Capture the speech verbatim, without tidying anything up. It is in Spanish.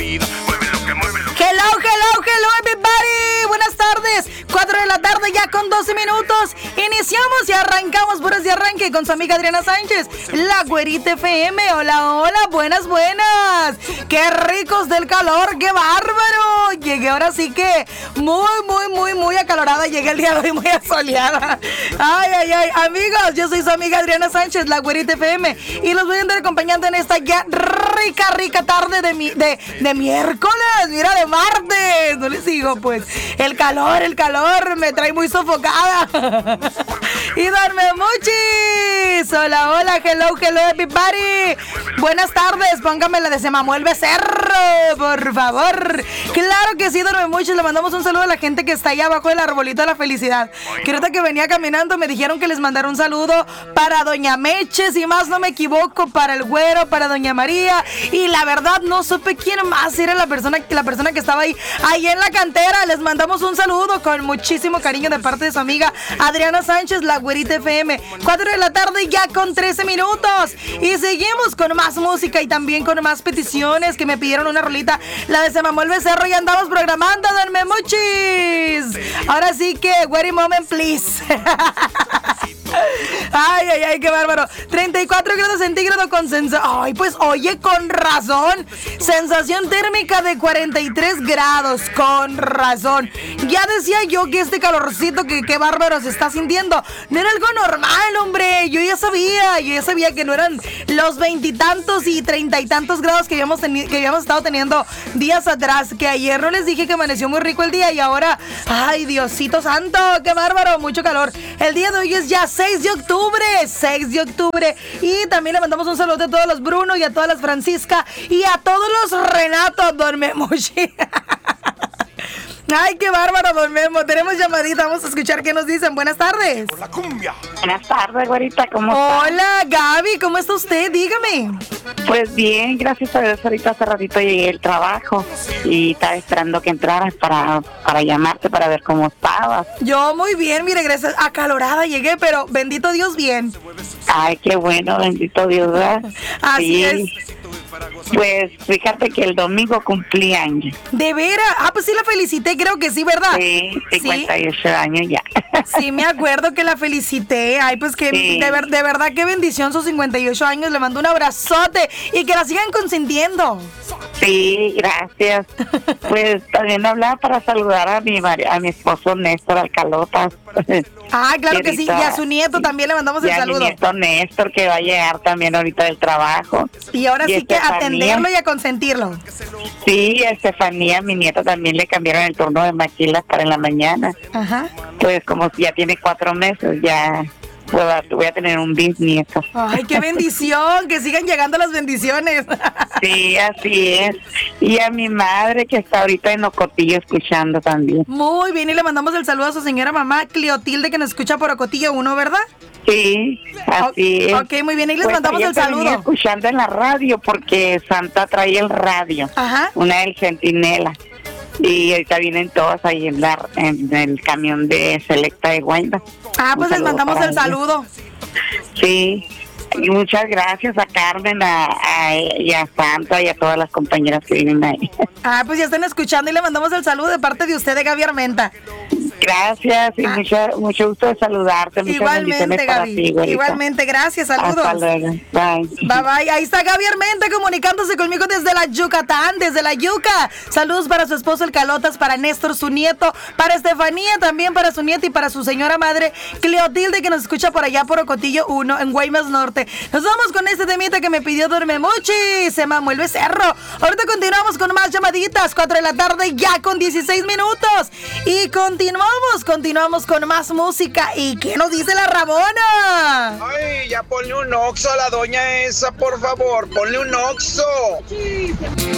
Hello, hello, hello, everybody. Buenas tardes. cuatro de la tarde ya con doce minutos. Iniciamos y arrancamos por ese arranque con su amiga Adriana Sánchez, la Güerita F M. Hola, hola, buenas, buenas. Qué ricos del calor, qué bárbaro. Llegué ahora sí que muy, muy, muy, muy acalorada. Llegué el día de hoy muy asoleada. Ay, ay, ay. Amigos, yo soy su amiga Adriana Sánchez, la Güerita F M. Y los voy a andar acompañando en esta ya rica, rica tarde de, mi, de, de miércoles. Mira, de martes. No les digo, pues. El calor, el calor me trae muy sofocada. Y darme muchis. Hola, hola, hello, hello, everybody. Buenas tardes, póngame la de Semamuel Becerro, por favor. Claro que sí, darme muchis. Le mandamos un saludo a la gente que está allá abajo del arbolito de la felicidad. Que ahorita que venía caminando me dijeron que les mandara un saludo para Doña Meche, si más no me equivoco, para el Güero, para Doña María. Y la verdad no supe quién más era la persona, la persona que estaba ahí, ahí en la cantera. Les mandamos un saludo con muchísimo cariño de parte de su amiga Adriana Sánchez, la Güerita F M. cuatro de la tarde ya con trece minutos. Y seguimos con más música y también con más peticiones que me pidieron una rolita. La de Semamuel Becerro y andamos programando, denme muchis. Ahora sí que, Güeri moment, please. Ay, ay, ay, qué bárbaro. treinta y cuatro grados centígrados con sensación. Ay, pues oye, con razón. Sensación térmica de cuarenta y tres grados. Con razón. Ya decía yo que este calorcito que qué bárbaro se está sintiendo no era algo normal, hombre. Yo ya sabía, yo ya sabía que no eran los veintitantos y treinta y tantos grados que habíamos, teni- que habíamos estado teniendo días atrás. Que ayer no les dije que amaneció muy rico el día y ahora, ay, Diosito santo, qué bárbaro, mucho calor. El día de hoy es ya seis de octubre, seis de octubre. Y también le mandamos un saludo a todos los Bruno y a todas las Francisca y a todos los Renato Dormemushi. Ay, qué bárbaro, don Memo. Tenemos llamadita, vamos a escuchar qué nos dicen. Buenas tardes. Por la cumbia. Buenas tardes, Güerita, ¿cómo está? Hola, Gaby, ¿cómo está usted? Dígame. Pues bien, gracias a Dios, ahorita hace ratito llegué del trabajo y estaba esperando que entraras para, para llamarte, para ver cómo estabas. Yo muy bien, mire, gracias. Acalorada llegué, pero bendito Dios, bien. Ay, qué bueno, bendito Dios, ¿verdad? Así Sí. es. Pues fíjate que el domingo cumplí años. ¿De veras? Ah, pues sí la felicité, creo que sí, ¿verdad? Sí, cincuenta y ocho años ya. Sí, me acuerdo que la felicité. Ay, pues que Sí. de, ver- de verdad qué bendición sus cincuenta y ocho años. Le mando un abrazote y que la sigan consintiendo. Sí, gracias. Pues también hablaba para saludar a mi mari- a mi esposo Néstor Alcalotas. Ah, claro que sí. Y a su nieto también le mandamos el y a mi saludo. nieto Néstor, que va a llegar también ahorita del trabajo. Y ahora Y sí que Estefanía. atenderlo y a consentirlo. Sí, a Estefanía, mi nieta, también le cambiaron el turno de maquilas para en la mañana. Ajá. Pues como ya tiene cuatro meses, ya voy a, voy a tener un bisnieto. Ay, qué bendición. Que sigan llegando las bendiciones. Sí, así es. Y a mi madre, que está ahorita en Ocotillo escuchando también. Muy bien, y le mandamos el saludo a su señora mamá Cleotilde, que nos escucha por Ocotillo uno, ¿verdad? Sí, así es. Ok, muy bien, y les Pues mandamos ayer el te venía saludo. escuchando en la radio porque Santa trae el radio, Ajá. una del Centinela. Y ahorita vienen todos ahí en, la, en el camión de Selecta de Guayna. Ah, Un pues les saludo mandamos para el ellos. saludo. Sí, y muchas gracias a Carmen, a, a, y a Santa y a todas las compañeras que vienen ahí. Ah, pues ya están escuchando y le mandamos el saludo de parte de usted, de Gaby Armenta. Gracias y Ah. mucha, mucho gusto de saludarte. Muchas Igualmente, bendiciones para Gaby. ti, güerita. Igualmente, gracias, saludos. Hasta luego. Bye. Bye bye, ahí está Gaby Armenta comunicándose conmigo desde la Yucatán, desde la Yuca. Saludos para su esposo el Calotas, para Néstor, su nieto, para Estefanía, también para su nieta y para su señora madre Cleotilde, que nos escucha por allá por Ocotillo uno, en Guaymas Norte. Nos vamos con este temita que me pidió Dormemuchi, Semamuel Becerro. Ahorita continuamos con más llamaditas, cuatro de la tarde ya con dieciséis minutos. Y continuamos, continuamos con más música. ¿Y qué nos dice la Ramona? Ay, ya ponle un oxo a la doña esa, por favor. Ponle un oxo.